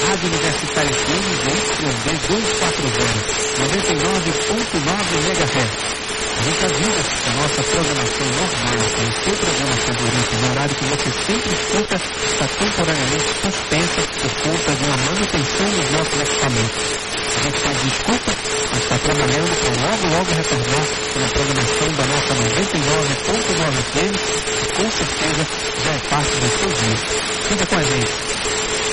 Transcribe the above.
Rádio Universitária FM ZYD 240, 99.9 MHz. A gente avisa que a nossa programação normal, que é o seu programa favorito, no horário que você sempre escuta, está temporariamente suspensa por conta de uma manutenção dos nossos equipamentos. A gente pede desculpa, mas está trabalhando para logo retornar com a programação da nossa 99.9 FM, que com certeza já é parte do seu dia. Fica com a gente.